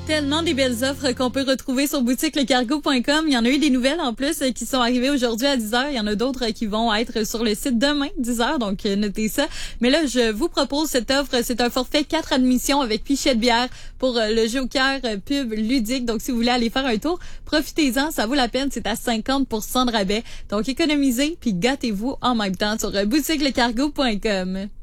Tellement des belles offres qu'on peut retrouver sur boutiquelecargo.com. Il y en a eu des nouvelles en plus qui sont arrivées aujourd'hui à 10h. Il y en a d'autres qui vont être sur le site demain 10h, donc notez ça. Mais là, je vous propose cette offre. C'est un forfait 4 admissions avec pichet de bière pour le Joker pub ludique. Donc, si vous voulez aller faire un tour, profitez-en, ça vaut la peine. C'est à 50% de rabais. Donc, économisez puis gâtez-vous en même temps sur boutiquelecargo.com.